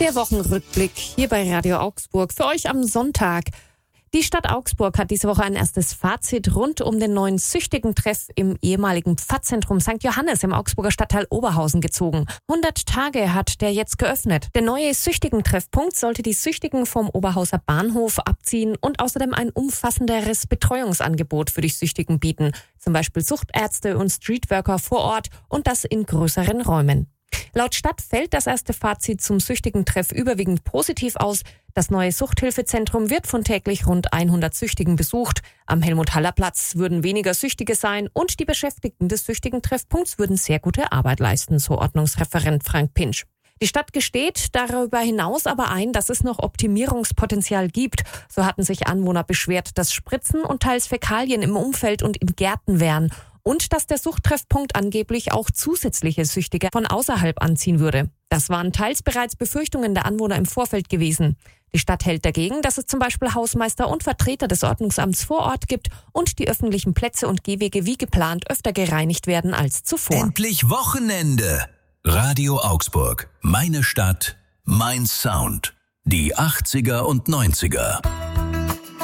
Der Wochenrückblick hier bei Radio Augsburg für euch am Sonntag. Die Stadt Augsburg hat diese Woche ein erstes Fazit rund um den neuen Süchtigen-Treff im ehemaligen Pfarrzentrum St. Johannes im Augsburger Stadtteil Oberhausen gezogen. 100 Tage hat der jetzt geöffnet. Der neue Süchtigen-Treffpunkt sollte die Süchtigen vom Oberhauser Bahnhof abziehen und außerdem ein umfassenderes Betreuungsangebot für die Süchtigen bieten. Zum Beispiel Suchtärzte und Streetworker vor Ort und das in größeren Räumen. Laut Stadt fällt das erste Fazit zum Süchtigen-Treff überwiegend positiv aus. Das neue Suchthilfezentrum wird von täglich rund 100 Süchtigen besucht. Am Helmut-Haller-Platz würden weniger Süchtige sein und die Beschäftigten des Süchtigen-Treffpunkts würden sehr gute Arbeit leisten, so Ordnungsreferent Frank Pinsch. Die Stadt gesteht darüber hinaus aber ein, dass es noch Optimierungspotenzial gibt. So hatten sich Anwohner beschwert, dass Spritzen und teils Fäkalien im Umfeld und in Gärten wären. Und dass der Suchttreffpunkt angeblich auch zusätzliche Süchtige von außerhalb anziehen würde. Das waren teils bereits Befürchtungen der Anwohner im Vorfeld gewesen. Die Stadt hält dagegen, dass es zum Beispiel Hausmeister und Vertreter des Ordnungsamts vor Ort gibt und die öffentlichen Plätze und Gehwege wie geplant öfter gereinigt werden als zuvor. Endlich Wochenende! Radio Augsburg. Meine Stadt, mein Sound. Die 80er und 90er.